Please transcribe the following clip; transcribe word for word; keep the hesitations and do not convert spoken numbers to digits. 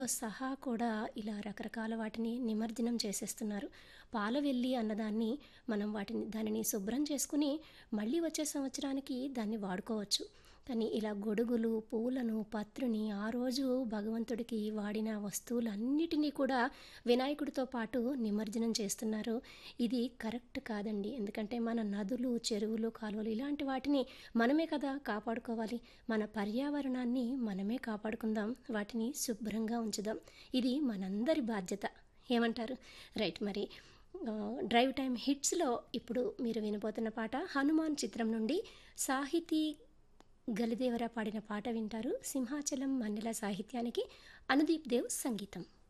సహా కూడా ఇలా రకరకాల వాటిని నిమజ్జనం చేసేస్తున్నారు. పాలవెల్లి అన్నదాన్ని మనం వాటిని దానిని శుభ్రం చేసుకుని మళ్ళీ వచ్చే సంవత్సరానికి దాన్ని వాడుకోవచ్చు. కానీ ఇలా గొడుగులు, పూలను, పత్రిని ఆ రోజు భగవంతుడికి వాడిన వస్తువులన్నిటినీ కూడా వినాయకుడితో పాటు నిమజ్జనం చేస్తున్నారు. ఇది కరెక్ట్ కాదండి. ఎందుకంటే మన నదులు, చెరువులు, కాలువలు ఇలాంటి వాటిని మనమే కదా కాపాడుకోవాలి. మన పర్యావరణాన్ని మనమే కాపాడుకుందాం. వాటిని శుభ్రంగా ఉంచుదాం. ఇది మనందరి బాధ్యత. ఏమంటారు? రైట్ మరి ఆహ్, డ్రైవ్ టైమ్ హిట్స్‌లో ఇప్పుడు మీరు వినబోతున్న పాట 'హనుమాన్' చిత్రం నుండి సాహితీ గలిదేవర పాడిన పాట వింటారు. సింహాచలం మన్నెల సాహిత్యానికి అనుదీప్ దేవ్ సంగీతం.